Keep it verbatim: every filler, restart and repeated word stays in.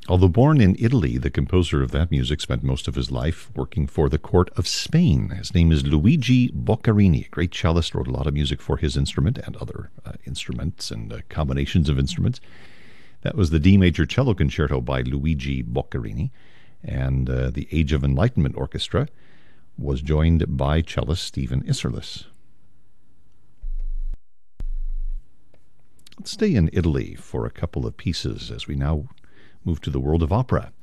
Although born in Italy, the composer of that music spent most of his life working for the court of Spain. His name is Luigi Boccherini, a great cellist, wrote a lot of music for his instrument and other uh, instruments and uh, combinations of instruments. That was the D major cello concerto by Luigi Boccherini, and uh, the Age of Enlightenment Orchestra was joined by cellist Stephen Isserlis. Let's stay in Italy for a couple of pieces as we now move to the world of opera.